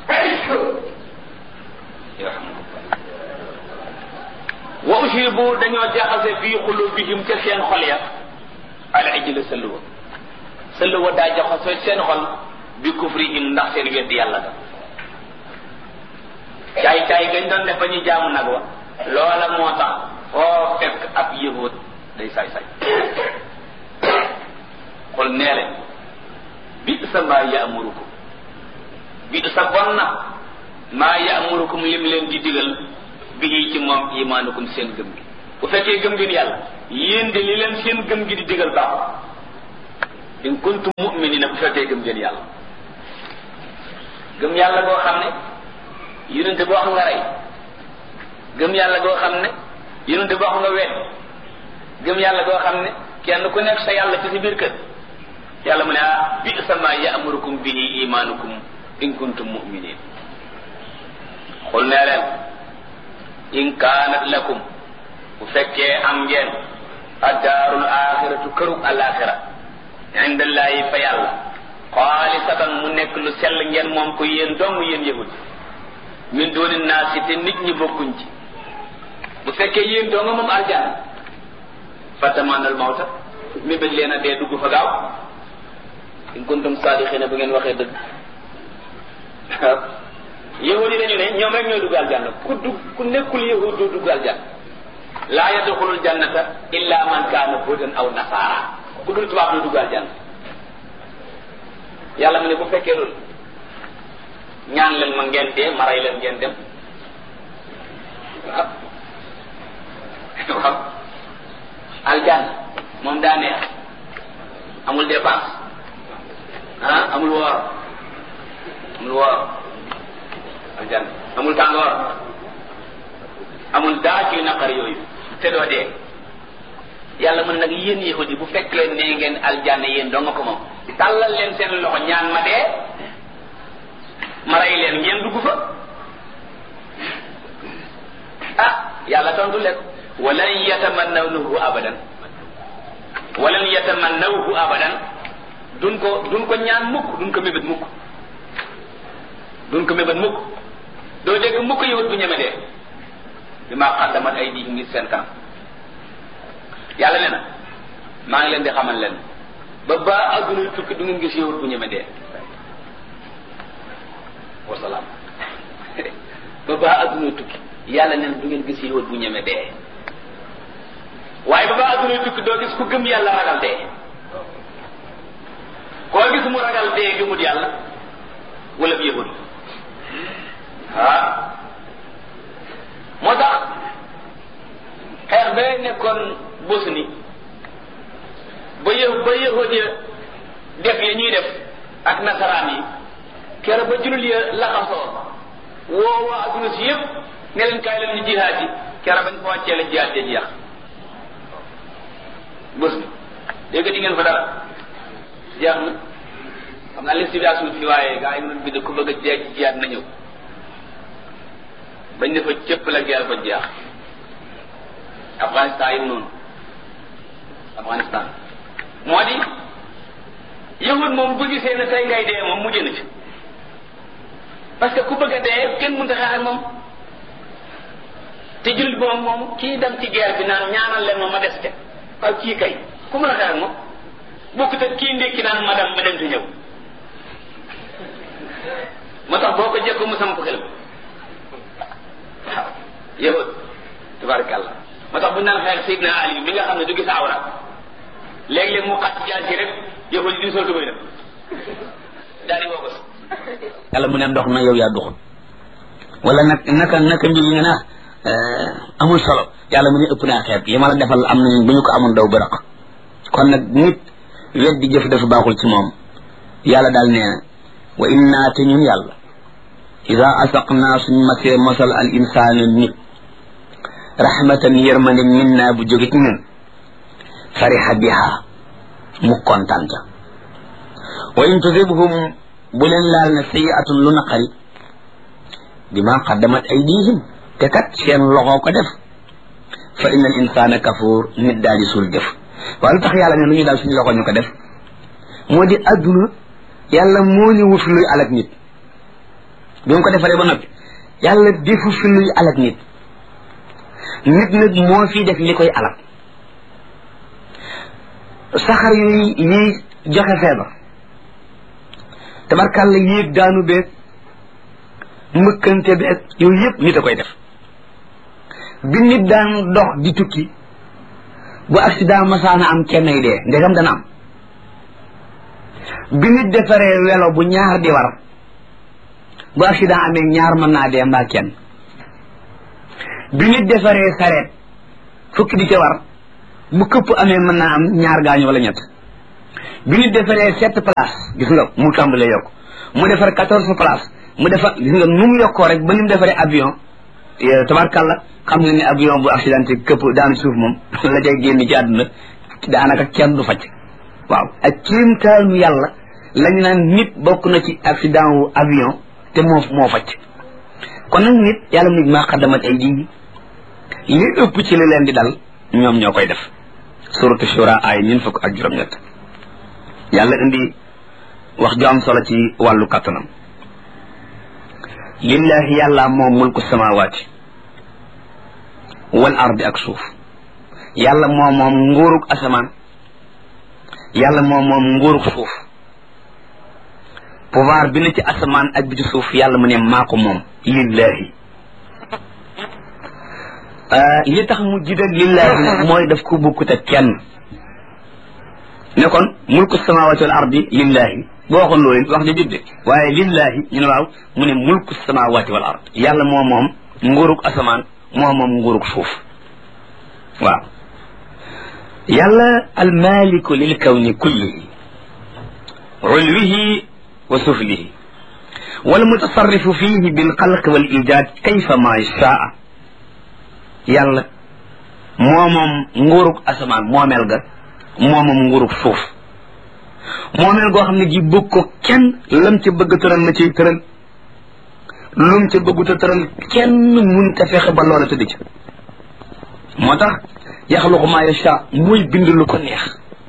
wa ushibu dañoo jaxase fii xulubihim ca seen xol ya al ijla sëlluwa sëlluwa daa jaxase seen xol bi kufrihim ndax seen weddi yàlla da caay caay gañ doon def ba ñu jaamu nag wa loola moo tax foo fekk ab yahud day saay saay xol nee leen bi sa maa yaamurukum bi sa bon na maa yaamurukum lim leen di digal bi ci moom imaanukum seen gëm gi bu fekkee gëm ngeen yàlla yéen de li leen seen gëm gi di digal baaxul in kuntum mu'minina bu fekkee gëm ngeen yàlla gëm yàlla goo xam ne yonente boo xam nga rey gëm yàlla goo xam ne yonente boo xam nga wet gëm yàlla goo xam ne kenn ku nekk sa yàlla ci si biir kër yàlla mu ne ah bi'sa ma ya'murukum bihi imanukum in kuntum mu'minin xul nee leen in kaanat lakum bu fekkee am ngeen addaarul axiratu kërug alaxira indallahi fa yàlla xaalisatan mu nekk lu sell ngeen moom ko yéen dong yéen yahud min dooni naasi te nit ñi bokkuñ ci bu fekkee yéen dong moom arjana fatamanal mawta mi bëgg leen a dee dugg fa gaaw in kuntum saadiqina bu ngeen waxee dëgg yahud yi dañu ne ñoom rek ñooy dugg aljanna ku dugg ku nekkul yahud du dugg aljanna laa yadxulul jannata illa man kaana hudan aw nasaara ku dul tubaab du dugg aljanna yàlla mu ne bu fekkee loolu ñaan leen ma ngeen dee ma rey leen ngeen dem waaw waaw aljanna moom daa neex amul dépense ah amul woor amul woor aljanna amul tàngoor amul daa ci naqar yooyu te doo dee yàlla mën nag yéen yahudi bu fekk leen ne ngeen aljanna yéen doo nga ko moom tàllal leen seen loxo ñaan ma dee ma rey leen ngeen dugg fa ah yàlla tontu leen walan yatamannawhu abadan walan yatamannawhu abadan duñ ko duñ ko ñaan mukk duñ ko mébét mukk duñ ko mébét mukk doo dégg mukk yahut bu ñeme dee bi maa xaddamat ay di ngir seen kanam yàlla nee na maa ngi leen di xamal leen ba ba adduna tukki du ngeen gis yahut bu ñeme dee wasalaam ba ba adduna tukki yàlla nee na du ngeen gis yahut bu ñeme dee waaye ba ba adduna tukki doo gis ku gëm yàlla ragal dee koo gis mu ragal dee gëmut yàlla wala bi yahut ah moo tax xeex ba nekkoon Bosnie ba yë ba yahud ya def ya ñuy def ak nasaraan yi keroog ba jullit ya laxasoo woo waa adduna si yëpp ne leen kaay leen ñu jihaad yi keroog bañ ko wàccee la jihaad ja jeex Bosnie dégg di ngeen fa dara jeex na xam naa leen civilisation fi waaye gaa yi mënoon bind ku bëgg a jeex ci jihaad na ñëw bañ ne fa cëpp la guerre ba jeex Afghanistan yi noonu Afghanistan moo di yahud moom bu gisee ne tey ngay dee moom mujj na ci parce que ku bëgg a dee kenn mënta xeex ak moom te jullit boobu moom kii dem ci guerre bi naan ñaanal leen ma ma des te waaw kii kay ku mën a xeex ak moom bokkut ak kii ndékki naan ma dem ma dem te ñëw moo tax boo ko jekko mu samp xel waaw yahud tabarakallah moo tax bu ñu naan xeex Seydina Ali mi nga xam ne du gis awra léeg-léeg mu xat jaar ci rek yahud yi duñ sol tubay nag daal di woo ko yàlla mu ne ndox na yow yaa duxul wala nag naka naka mbir yi nga naa amul solo yàlla mu ne ëpp naa xeeb yi ma la defal am nañu bu ñu ko amoon daw bërëq kon nag nit wet di jëf dafa baaxul ci moom yàlla daal nee na wa inna te ñun yàlla ida asaqnaa suñ masee mosal al insaanu nit rahmatan yërmande minna bu jóge ci ñun fariha biha mu kontaan ca wa in tusibhum bu leen laal na sayiatun lu naqari bima qaddamat aydihim te kat seen loxo ko def fa inna al insana kafur nit daal di suul def waaye lu tax yàlla ne lu ñu daal suñu loxo ñu ko def moo di adduna yàlla moo ñu wut luy alak nit bi mu ko defaree ba noppi yàlla defu fi luy alak nit nit nag moo fi def li koy alak saxar yuy yiy joxe feebar tabarkàlla yéeg daanu beeg mbëkkante beeg yooyu yëpp nit a koy def bi nit daan dox di tukki bu accident masaana am kennay dee ndegam dana am bi nit defaree welo bu ñaar di war bu accident amee ñaar mën naa dee mbaa kenn bi nit defaree sareet fukki di ca war bu këpp amee mën naa am ñaar gaañu wala ñett bi ñu defaree sept place gis nga mu tàmbalee yokk mu defar quatorze place mu defar gis nga nu mu yokkoo rek ba ni mu defaree avion tabarkàlla xam nga ne avion bu accidenté këpp daanu suuf moom la cay génn ci àdduna daanaka kenn du facc waaw ak kéemtaanu yàlla lañu naan nit bokk na ci accident wu avion te moo moo facc kon nag nit yàlla mu nit maa xaddamat ay ji li ëpp ci li leen di dal ñoom ñoo koy def suratu shura ay ñun fukk ak juróom-ñett yàlla indi wax ju am solo ci wàllu kattanam lillahi yàlla moom mulku samawaati wal ardi ak suuf yàlla moom moom nguurug asamaan yàlla moom moom nguurug suuf pouvoir bi na ci asamaan ak bi ci suuf yàlla mu ne maa ko moom lillahi li tax mu jiital lillahi mooy daf ko bukkut ak kenn ne kon mulku samawati wal ardi lillahi boo waxoon loolu wax ja judde waaye lillahi ñu ne waaw mu ne mulku samawati wal ard yàlla moo moom nguurug asamaan moo moom nguurug suuf waaw yàlla almaliku lil kawni kullihi ulwihi wa suflihi wal mutasarrifu fihi bil xalq wal ijad kayfa ma shaa yàlla moo moom nguurug asamaan moomeel ga moo moom nguurug suuf moomeel goo xam ne gi bëgg ko kenn lam ca bëgg tëral la ciy tëral lum ca bëggut a tëral kenn mun ta fexe ba loola tëdd ca moo tax yaxluqu maa yashaa muy bind lu ko neex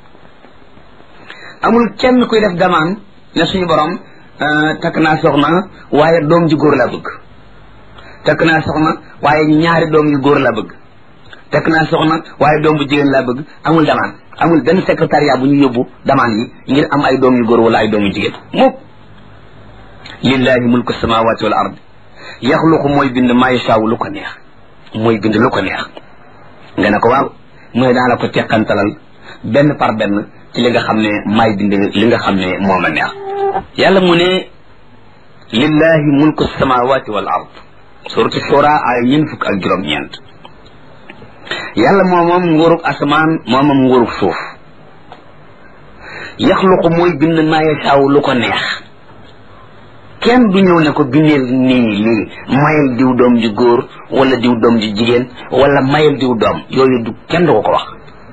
amul kenn kuy def damaan ne suñu borom takk naa soxna waaye doom ji góor laa bëgg takk naa soxna waaye ñaari doom yu góor laa bëgg takk naa soxna waaye doom bu jigéen laa bëgg amul damaan amul benn secrétariat bu ñu yóbbu damaan yi ngir am ay doom yu góor wala ay doom yu jigéen mukk lillahi mulku samawati wal ard yaxluqu mooy bind maa yashaawu lu ko neex mooy bind lu ko neex nga ne ko waaw mooy daa la ko teqantalal benn par benn ci li nga xam ne maay bind li nga xam ne moo ma neex yàlla mu ne lillahi mulku samawati wal ard suratu shura ay ñeent fukk ak juróom-ñeent yàlla moo moom nguurug asamaan moo moom nguurug suuf yaxluqu mooy bind maa yashaawu lu ko neex kenn du ñëw ne ko bindeel nii lii mayal diw doom ju góor wala diw doom ju jigéen wala mayal diw doom yooyu du kenn du ko ko wax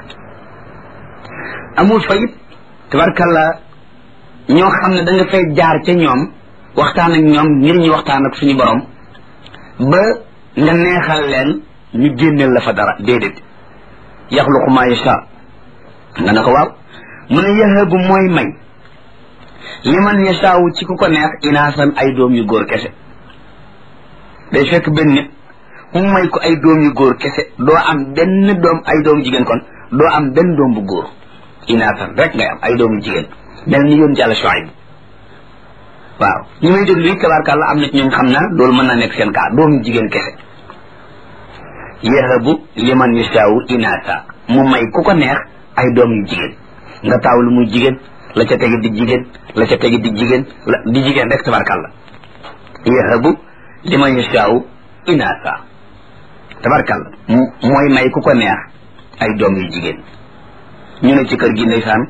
amul fa it tabarkalla ñoo xam ne da nga fay jaar ca ñoom waxtaan ak ñoom ngir ñu waxtaan ak suñu borom ba nga neexal leen ñu génneel la fa dara déedéet yaxluqu maa yashaa nga ne ko waaw mu ne yahabu mooy may liman yashaawu ci ku ko neex inaasan ay doom yu góor kese day fekk benn nit mu may ko ay doom yu góor kese doo am benn doom ay doom jigéen kon doo am benn doom bu góor inaasan rek ngay am ay doom yu jigéen mel ni yoon jàlla Shuayb waaw ñu may déglu it tabaarkàlla am na ci ñoom xam naa loolu mën naa nekk seen kaa doom yu jigéen kese yahabu liman yashaawu inaasa mu may ku ko neex ay doom yu jigéen nga taaw lu muy jigéen la ca tegi di jigéen la ca tegi di jigéen la di jigéen rek tabarkalla yahabu liman yashaawu inaasa tabarkalla mooy may ku ko neex ay doom yu jigéen ñu ne ci kër gi ndeysaan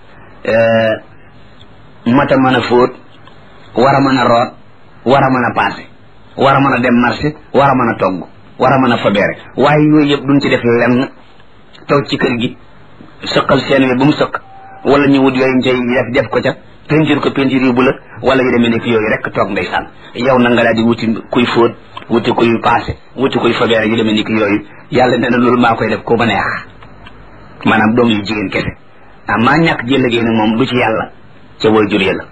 mata mën a fóot war a mën a root war a mën a paase war a mën a dem marché war a mën a togg war a mën a fabeere waaye yooyu yëpp duñ ci def lenn toog ci kër gi sëqal seen wi ba mu sëq wala ñu wut yooyu cay def def ko ca peinture ko peinture yu bu la wala yu demee nekk yooyu rek toog ndeysaan yow na nga daal di wuti kuy fóot wuti kuy paase wuti kuy fabeere yu demee nekk yooyu yàlla nee na loolu maa koy def ko ba neex maanaam doom yu jigéen kese ah maa ñàkk jël liggéey nag moom du ci yàlla ca way jur yàlla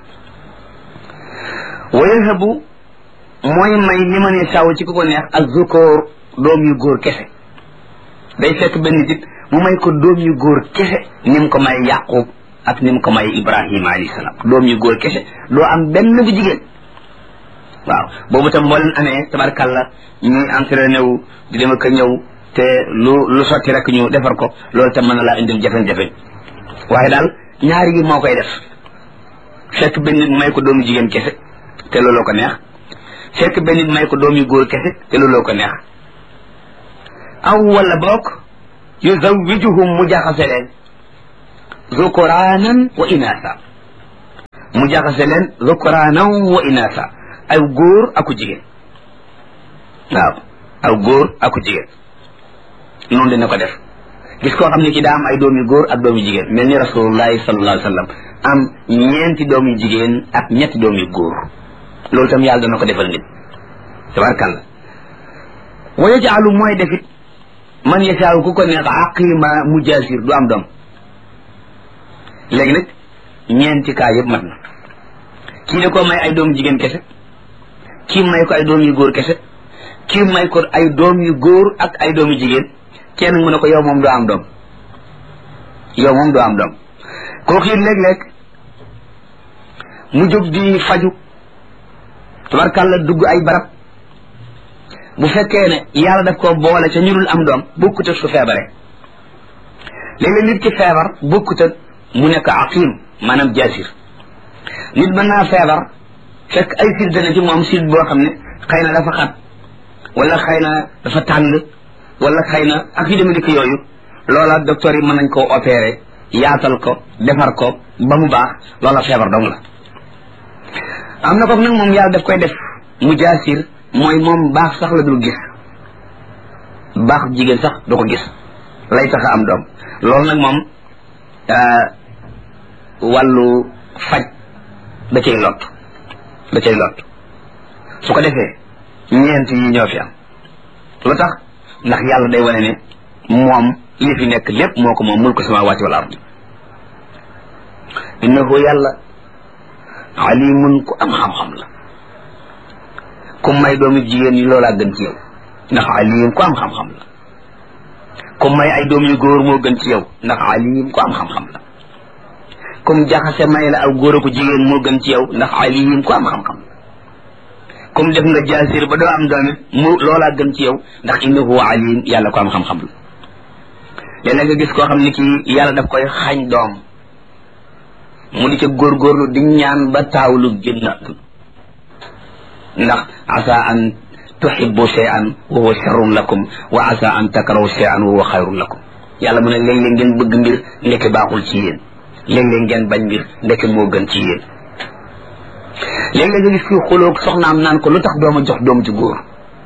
wa yahabu mooy may li ma ne saw ci ku ko neex ak zukóor doom yu góor kese day fekk benn nit mu may ko doom yu góor kese ni mu ko may Yaqub ak ni mu ko may Ibrahima alayhi salaam doom yu góor kese doo am benn bu jigéen waaw boobu tam boo leen amee tabarkàlla ñuy entraîné wu di dem ak a ñëw te lu lu sotti rek ñu defar ko loolu tam mën na laa indil jafe-jafe waaye daal ñaari yi moo koy def fekk benn nit may ko doomu jigéen kese te looloo ko neex fekk benn nit may ko doom yu góor kese te looloo ko neex aw wala bokk yuzawijuhum mu jaxase leen zukuraanan wa inaasa mu jaxase leen zukuraanan wa inaasa ay góor aku jigéen waaw aw góor aku jigéen noonu dina ko def gis koo xam ne ki daa am ay doomi góor ak doomi jigéen mel ni rasulullahi sallallahu alayhi wa sallam am ñeenti doomi jigéen ak ñetti doomi góor loolu tam yàlla dana ko defal nit tabarkàlla wa yaj'alu mooy defit man yasaaw ku ko neex aqima mujaasir du am doom léegi nag ñeenti kaa yëpp mat na kii da ko may ay doom jigéen kese kii may ko ay doom yu góor kese kii may ko ay doom yu góor ak ay doom yu jigéen kenn mu ne ko yow moom doo am doom yow moom doo am doom kooku it léeg-léeg mu jóg di faju tabarkàlla dugg ay barab bu fekkee ne yàlla daf ko boole ca ñu dul am doom bokkut ak su feebare léeg-léeg nit ki feebar bokkut ak mu nekk aqim maanaam jaasir nit mën naa feebar fekk ay siit dana ci moom siit boo xam ne xëy na dafa xat wala xëy na dafa tàng wala xëy na ak yu demee dikk yooyu loola docteur yi mën nañ koo opérer yaatal ko defar ko ba mu baax loola feebar dong la am na ko nag moom yàlla daf koy def mu jaasir mooy moom baax sax la dul gis baax jigéen sax du ko gis lay tax a am doom loolu nag moom wàllu faj da cay lot da cay lot su ko defee ñeent yi ñoo fi am lu tax ndax yàlla day wane ne moom li fi nekk lépp moo ko moom mulku samaawaati wal ardi innahu yàlla alimun ku am xam-xam la ku may doomi jigéen ñi loolaa gën ci yow ndax alim ku am xam-xam la ku may ay doom yu góor moo gën ci yow ndax alim ku am xam-xam la comme jaxase may la aw góor aku jigéen moo gën ci yow ndax alim ku am xam-xam la comme def nga jaasir ba doo am doomit mu loolaa gën ci yow ndax innahu alim yàlla ko am xam-xam la léeg-léeg nga gis koo xam ne kii yàlla daf koy xañ doom mu di ca góorgóorlu di ñaan ba taawlu génn ndax asa an tuhibbu shay'an wa huwa sharrun lakum wa asa an takrahu shay'an wa huwa khayrun lakum yàlla mu ne léeg-léeg ngeen bëgg mbir ndeke baaxul ci yéen léeg-léeg ngeen bañ mbir ndeke moo gën ci yéen léeg-léeg nga gis kii xulóog soxnaam naan ko lu tax dooma jox doom ci góor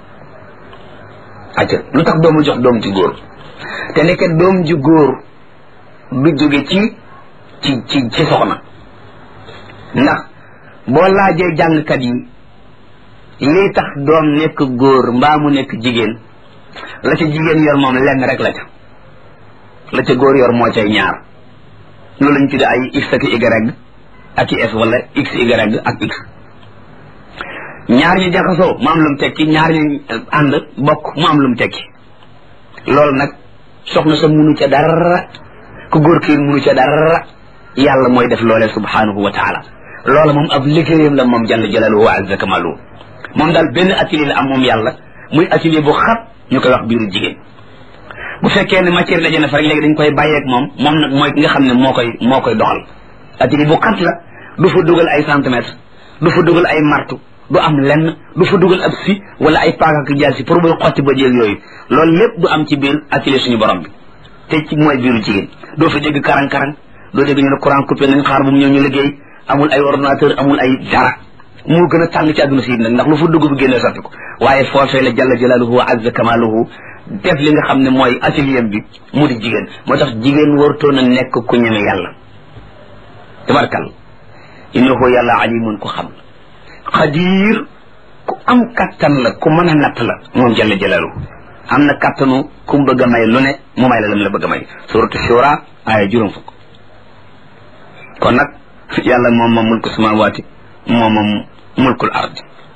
acca lu tax dooma jox doom ci góor te ndeke doom ji góor du jóge ci ci ci ci soxna ndax boo laajee jàngkat yi lii tax doom nekk góor mbaa mu nekk jigéen la ca jigéen yor moom lenn rek la ca la ca góor yor moo cay ñaar loolu lañ tudde ay x ak y ak i s wala x y ak x ñaar ñu jaxasoo mu am lu mu tekki ñaar ñu ànd bokk mu am lu mu tekki loolu nag soxna sa munu ca dara ku góor kii munu ca dara yàlla mooy def loolee subhanahu wa taala loola moom ab liggéeyam la moom jalla jalaaluhu wa azza kamaluhu moom daal benn atelier la am moom yàlla muy atelier bu xat ñu koy wax biiru jigéen bu fekkee ne matière daje na fa rek léegi dañ koy bàyyeeg moom moom nag mooy ki nga xam ne moo koy moo koy doxal atelier bu xat la du fa dugal ay centimètres du fa dugal ay martu du am lenn du fa dugal ab si wala ay paaka ak jaal si pour buy xotti ba jël yooyu loolu lépp du am ci biir atelier suñu borom bi te ci mooy biiru jigéen doo fa dégg karang-karang doo dégg ñu ne courant coupé nañ xaar bu mu ñëw ñu liggéey amul ay ordinateur amul ay dara moo gën a tàng ci àdduna si nag ndax lu fa dugg bu génnee sotti ko waaye foofee la jalla jalaaluhu wa azza kamaluhu def li nga xam ne mooy atelier bi mu di jigéen moo tax jigéen warutoon a nekk ku ñeme yàlla tabarkal innahu yàlla alimun ku xam xadir ku am kattan la ku mën a natt la moom jalla jalaaluhu am na kattanu ku mu bëgg a may lu ne mu may la lam la bëgg a may suratu shura aaya juróom fukk kon nag yàlla moom moom mulku samawaati moom moom mulkul ardi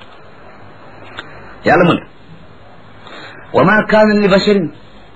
yàlla mu ne wa ma kaana li basharin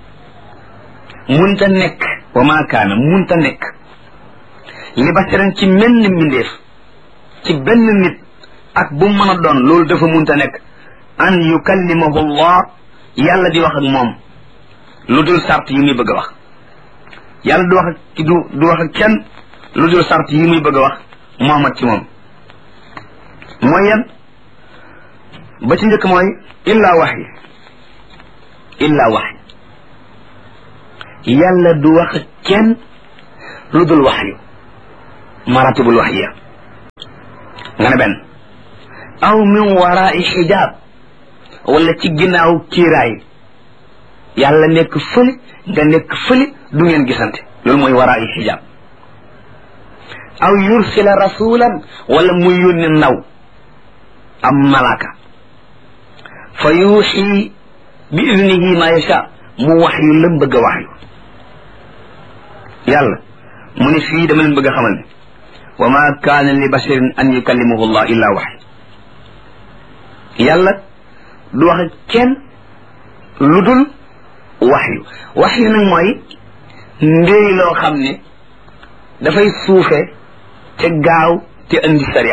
munta nekk wa ma kaana munta nekk li basharin ci menn mbindeef ci benn nit ak bu mën a doon loolu dafa munta nekk an yukallimahu allah yàlla di wax ak moom lu dul sart yi muy bëgg a wax yàlla du wax ak du du wax ak kenn lu dul sart yi muy bëgg a wax moomat ci moom mooy yan ba ci njëkk mooy illa waxyi illa waxyi yàlla du wax kenn lu dul waxyu maratibul waxya nga ne benn aw min waraai xijaab wala ci ginnaaw kiiraay yàlla nekk fële nga nekk fële du ngeen gisante loolu mooy waraai xijaab aw yursila rasulan wala muy yónni ndaw am malaka fa yuuxi bi idnihi ma yasha mu wax yu lam bëgg a wax yu yàlla mu ne fii dama leen bëgg a xamal ne wa ma kaana li basharin an yukallimahu allah illa waxy yàlla du wax ak kenn lu dul wax yu wax yu nag mooy ndéy loo xam ne dafay suufe te gaaw te andi sharia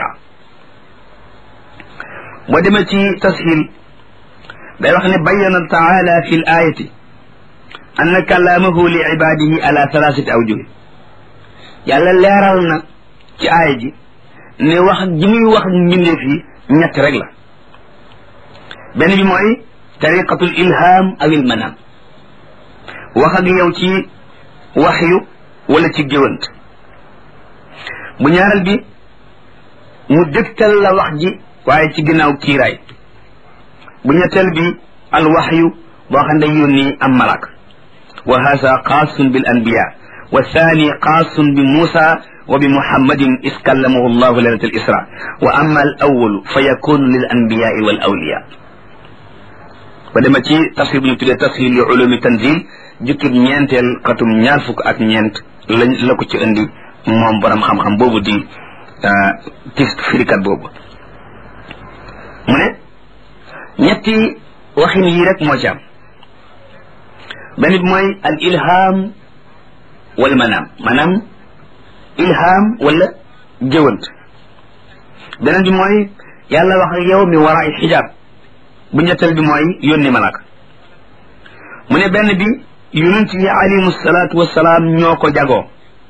boo demee ci tashil day wax ne bayyana taala fi l ayati anna kalaamahu li ibadihi ala thalathati awjuh yàlla leeral na ci aaya ji ne wax ji muy wax mbindeef yi ñett rek la benn bi mooy tariqatul ilham aw il manam wax ak yow ci waxyu wala ci géwant bu ñaareel bi mu dëgtal la wax ji waaye ci ginnaaw kiiraay bu ñetteel bi al waxyu boo xam ne yónni am malak wa hasa xaasun bil anbiya wa thani xaasun bi Musa wa bi Muhammadin is kallamahu llahu laylat al isra wa amma al awalu fa yakunu lil anbiyai wal awliya ba dema ci tafsir bu ñu tuddee tafsir li ulumi tanzil jukkib ñeenteel xatum ñaar fukk ak ñeent lañ la ko ci indi moom borom xam-xam boobu di tis firikat boobu mu ne ñetti waxin yi rek moo ci am benn bi mooy al ilham wal manam maanaam ilham wala géwant beneen bi mooy yàlla wax ak yow mi wara ay xijaab bu ñetteel bi mooy yónni malaka mu ne benn bi yonent yi alayhimu salaatu wasalaam ñoo ko jagoo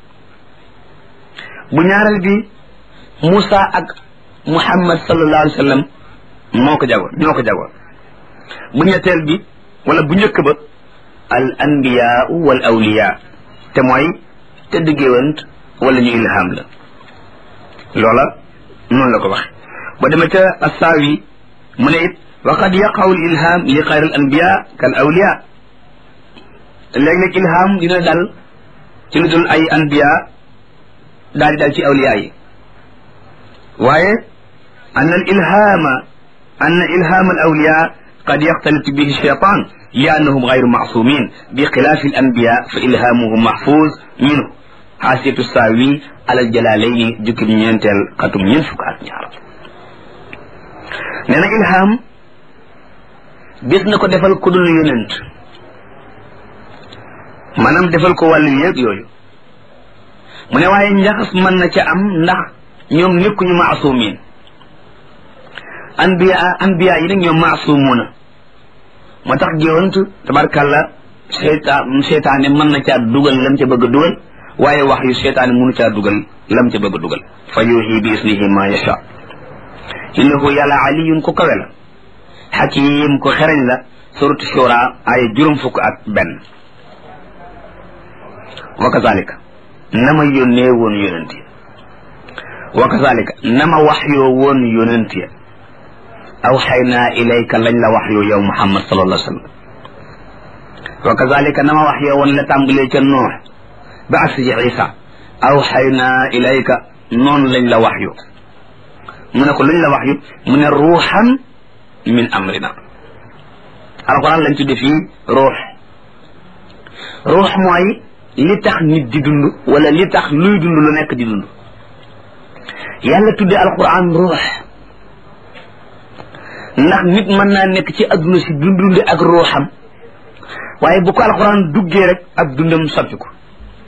bu ñaareel bi Musa ak Muhammad sallallahu alayhi wa sallam moo ko jagoo ñoo ko jagoo bu ñetteel bi wala bu njëkk ba al anbiyaa wal awliya te mooy tëdd géwant wala ñu ilham la loola noonu la ko waxe ba dema ca assaawi mu ne it wa qad yaqaw al ilham li xayr al anbiya kal awliya léeg-léeg ilham dina dal ci lu dul ay anbiya daal di dal ci awliya yi waaye an al ilhama an ilham al awliya qad yaxtalit bihi shaytan li annahum gayru maasumin bi xilaafi al anbiya fa ilhamuhum mahfuz minhu xaasiyatu saawi alal jalaalayni jukkib ñeenteel xatum ñeent fukk ak ñaar nee na ilham bis na ko defal ku dul yonent maanaam defal ko wàllu yëg yooyu mu ne waaye njaxas mën na ca am ndax ñoom nekkuñu maasumin anbiya anbiya yi nag ñoom maasumuna moo tax géwant tabarkàlla seytaan seytaane mën na caa dugal lam ca bëgg a dugal waaye wax yu seytaane mënu caa dugal lam ca bëgg a dugal fa yuuxi bi isnihi ma yasha innahu yàlla aliyun ko kawe la xakim ko xereñ la suratu shura ay juróom fukk ak benn wa kazalika nama yónnee woon yonent ya wa kazalika nama waxyoo woon yonent ya awxaynaa ilayka lañ la waxyoo yow Muhammad sallallahu alayhi wa sallam wa kazalika nama waxyoo woon la tàmbalee ca Nuux ba agsi ci Isa awxaynaa ilayka noonu lañ la waxyu mu ne ko luñ la waxyu mu ne ruuxan min amrina alquran lañ tudde fii ruux ruux mooy li tax nit di dund wala li tax luy dund lu nekk di dund yàlla tudde alquran ruux ndax nit mën naa nekk ci adduna si dundunde ak ruuxam waaye bu ko alquran duggee rek ak dundam soppi ko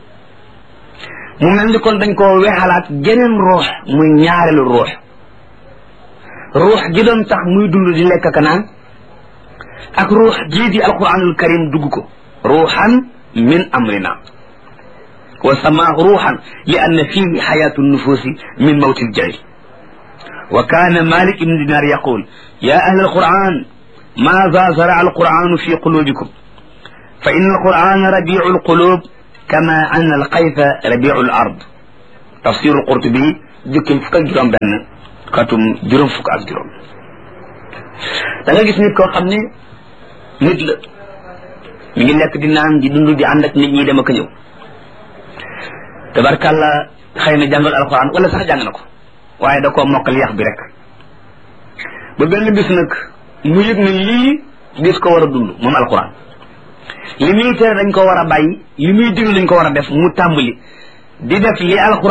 mu mel ni kon dañ koo weexalaat geneen ruux muy ñaareelu ruux ruux gi doon tax muy dund di lekk ka naan ak ruux jii di alquranul karim dugg ko ruuxan min amrina wa samaahu ruuxan li anna fihi xayaatu nufuusi min mawti ljahil wa kaana malik ibnu dinar yaqul ya ahla alquran maada zara alquranu fi qulubikum fa inna alqur'ana rabiu alqulub kama anna alqayfa rabiu al ard tafsir alqurtubi jukkim fukk ak juróom benn katum juróom fukk ak juróom da nga gis nit koo xam ne nit la mi ngi lekk di naan di dund di ànd ak nit ñi dem ak ñëw tabarkàlla xëy na jàngal alquran wala sax jàng na ko waaye da koo mokkal yax bi rek ba benn bis nag mu yëg ne lii gis ko war a dund moom alquran li muy tere dañ ko war a bàyyi li muy diglu dañ ko war a def mu tàmbali di def li alquran